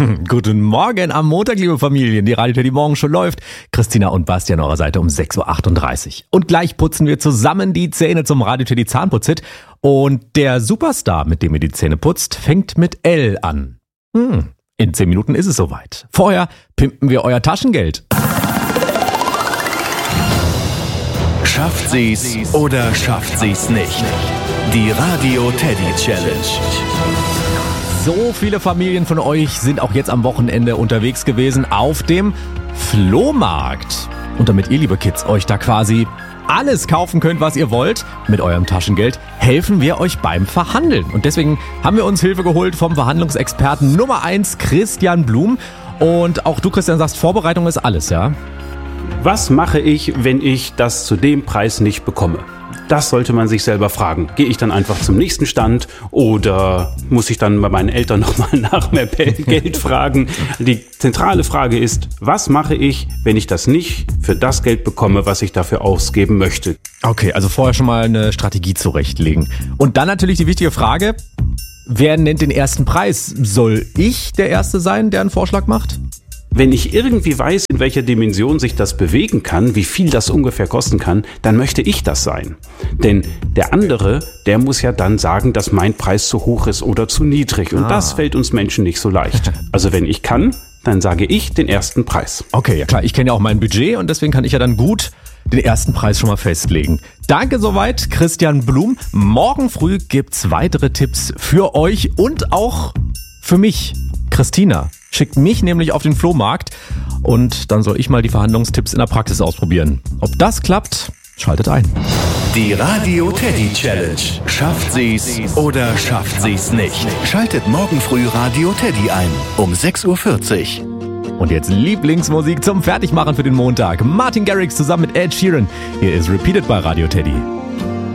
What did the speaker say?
Guten Morgen am Montag, liebe Familien. Die Radio Teddy Morgen schon läuft. Christina und Basti an eurer Seite um 6.38 Uhr. Und gleich putzen wir zusammen die Zähne zum Radio Teddy Zahnputzhit. Und der Superstar, mit dem ihr die Zähne putzt, fängt mit L an. In 10 Minuten ist es soweit. Vorher pimpen wir euer Taschengeld. Schafft sie's oder schafft sie's nicht? Die Radio Teddy Challenge. So viele Familien von euch sind auch jetzt am Wochenende unterwegs gewesen auf dem Flohmarkt. Und damit ihr, liebe Kids, euch da quasi alles kaufen könnt, was ihr wollt, mit eurem Taschengeld, helfen wir euch beim Verhandeln. Und deswegen haben wir uns Hilfe geholt vom Verhandlungsexperten Nummer 1, Christian Blum. Und auch du, Christian, sagst, Vorbereitung ist alles, ja? Was mache ich, wenn ich das zu dem Preis nicht bekomme? Das sollte man sich selber fragen. Gehe ich dann einfach zum nächsten Stand oder muss ich dann bei meinen Eltern nochmal nach mehr Geld fragen? Die zentrale Frage ist, was mache ich, wenn ich das nicht für das Geld bekomme, was ich dafür ausgeben möchte? Okay, also vorher schon mal eine Strategie zurechtlegen. Und dann natürlich die wichtige Frage, wer nennt den ersten Preis? Soll ich der Erste sein, der einen Vorschlag macht? Wenn ich irgendwie weiß, in welcher Dimension sich das bewegen kann, wie viel das ungefähr kosten kann, dann möchte ich das sein. Denn der andere, der muss ja dann sagen, dass mein Preis zu hoch ist oder zu niedrig. Und das fällt uns Menschen nicht so leicht. Also wenn ich kann, dann sage ich den ersten Preis. Okay, ja klar, ich kenne ja auch mein Budget und deswegen kann ich ja dann gut den ersten Preis schon mal festlegen. Danke soweit, Christian Blum. Morgen früh gibt's weitere Tipps für euch und auch für mich, Christina. Schickt mich nämlich auf den Flohmarkt und dann soll ich mal die Verhandlungstipps in der Praxis ausprobieren. Ob das klappt, schaltet ein. Die Radio Teddy Challenge. Schafft sie's oder schafft sie's nicht? Schaltet morgen früh Radio Teddy ein um 6.40 Uhr. Und jetzt Lieblingsmusik zum Fertigmachen für den Montag. Martin Garrix zusammen mit Ed Sheeran. Hier ist Repeated bei Radio Teddy.